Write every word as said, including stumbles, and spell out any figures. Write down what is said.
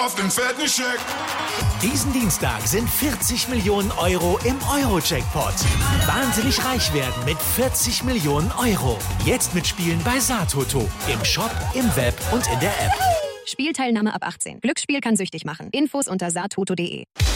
auf den fetten Scheck. Diesen Dienstag sind vierzig Millionen Euro im Euro-Jackpot. Wahnsinnig reich werden mit vierzig Millionen Euro. Jetzt mitspielen bei Satoto. Im Shop, im Web und in der App. Spielteilnahme ab achtzehn. Glücksspiel kann süchtig machen. Infos unter satoto punkt de.